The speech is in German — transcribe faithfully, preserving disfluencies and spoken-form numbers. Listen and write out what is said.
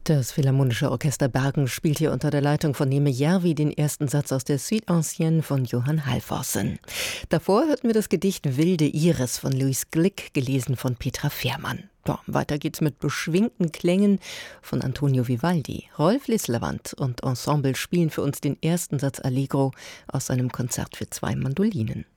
Das Philharmonische Orchester Bergen spielt hier unter der Leitung von Neme Järvi den ersten Satz aus der Suite Ancienne von Johann Halvorsen. Davor hörten wir das Gedicht Wilde Iris von Louis Glick, gelesen von Petra Fehrmann. Ja, weiter geht's mit beschwingten Klängen von Antonio Vivaldi. Rolf Lislevant und Ensemble spielen für uns den ersten Satz Allegro aus seinem Konzert für zwei Mandolinen.